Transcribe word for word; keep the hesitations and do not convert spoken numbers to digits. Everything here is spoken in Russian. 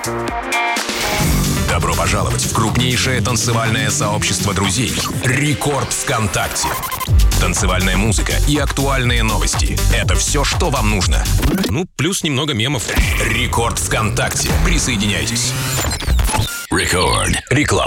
Добро пожаловать в крупнейшее танцевальное сообщество друзей «Рекорд ВКонтакте». Танцевальная музыка и актуальные новости – это все, что вам нужно. Ну, плюс немного мемов. «Рекорд ВКонтакте». Присоединяйтесь. Рекорд. Реклама.